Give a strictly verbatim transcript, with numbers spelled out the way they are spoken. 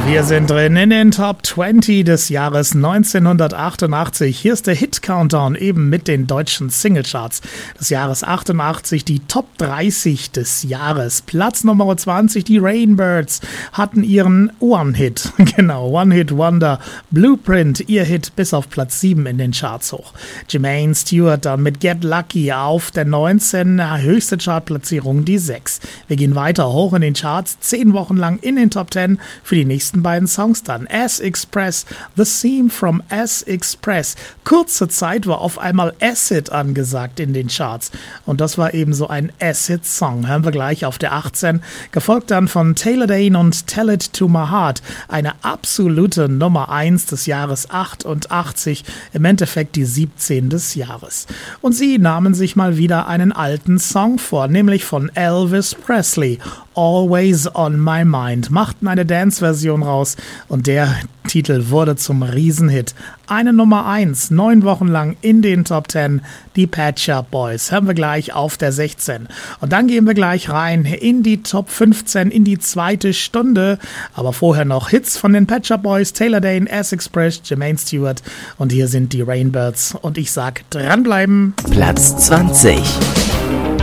Wir sind drin in den Top zwanzig des Jahres neunzehnhundertachtundachtzig. Hier ist der Hit-Countdown eben mit den deutschen Singlecharts des Jahres achtundachtzig. Die Top dreißig des Jahres. Platz Nummer zwanzig, die Rainbirds hatten ihren One-Hit. Genau, One-Hit-Wonder. Blueprint, ihr Hit bis auf Platz sieben in den Charts hoch. Jermaine Stewart dann mit Get Lucky auf der neunzehn, höchste Chartplatzierung die sechs. Wir gehen weiter hoch in den Charts, zehn Wochen lang in den Top zehn für die nächsten beiden Songs dann. S-Express, The Theme from S-Express. Kurze Zeit war auf einmal Acid angesagt in den Charts. Und das war eben so ein Acid-Song. Hören wir gleich auf der achtzehn. Gefolgt dann von Taylor Dayne und Tell It to My Heart. Eine absolute Nummer eins des Jahres achtundachtzig. Im Endeffekt die siebzehn des Jahres. Und sie nahmen sich mal wieder einen alten Song vor, nämlich von Elvis Presley. Always on My Mind. Machten eine Dance-Version raus und der Titel wurde zum Riesenhit. Eine Nummer eins, neun Wochen lang in den Top zehn, die Pet Shop Boys. Hören wir gleich auf der sechzehn. Und dann gehen wir gleich rein in die Top fünfzehn, in die zweite Stunde. Aber vorher noch Hits von den Pet Shop Boys, Taylor Dayne, S-Express, Jermaine Stewart. Und hier sind die Rainbirds. Und ich sag, dranbleiben. Platz zwanzig.